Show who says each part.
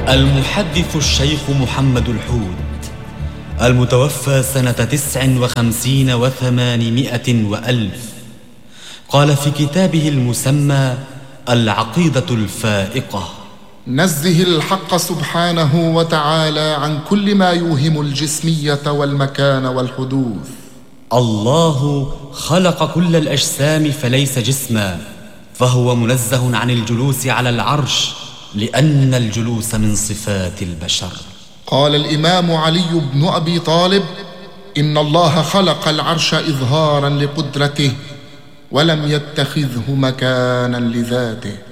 Speaker 1: المحدث الشيخ محمد الحود المتوفى سنة 59 و800 وألف قال في كتابه المسمى العقيدة الفائقة:
Speaker 2: نزه الحق سبحانه وتعالى عن كل ما يوهم الجسمية والمكان والحدوث.
Speaker 1: الله خلق كل الأجسام فليس جسما، فهو منزه عن الجلوس على العرش لأن الجلوس من صفات البشر.
Speaker 2: قال الإمام علي بن أبي طالب: إن الله خلق العرش إظهارا لقدرته ولم يتخذه مكانا لذاته.